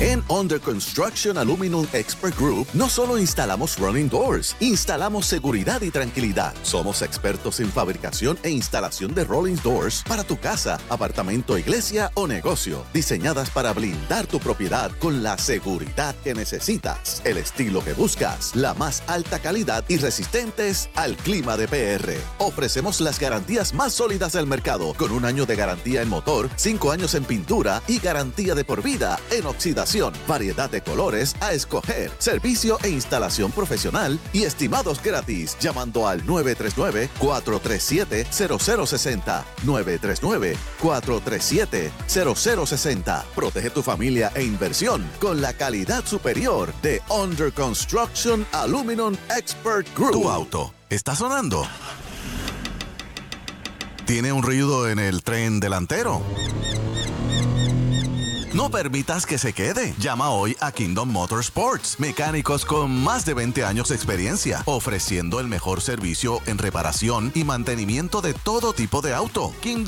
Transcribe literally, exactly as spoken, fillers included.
En Under Construction Aluminum Expert Group no solo instalamos running doors, instalamos seguridad y tranquilidad. Somos expertos en fabricación e instalación de rolling doors para tu casa, apartamento, iglesia o negocio, diseñadas para blindar tu propiedad con la seguridad que necesitas, el estilo que buscas, la más alta calidad y resistentes al clima de P R. Ofrecemos las garantías más sólidas del mercado, con un año de garantía en motor, cinco años en pintura y garantía de por vida en oxidación. Variedad de colores a escoger, servicio e instalación profesional y estimados gratis, llamando al nueve tres nueve, cuatro tres siete, cero cero seis cero, nueve tres nueve, cuatro tres siete, cero cero seis cero. Protege tu familia e inversión con la calidad superior de Under Construction Aluminum Expert Group. Tu auto está sonando. ¿Tiene un ruido en el tren delantero? No permitas que se quede. Llama hoy a Kingdom Motorsports, mecánicos con más de veinte años de experiencia, ofreciendo el mejor servicio en reparación y mantenimiento de todo tipo de auto. Kingdom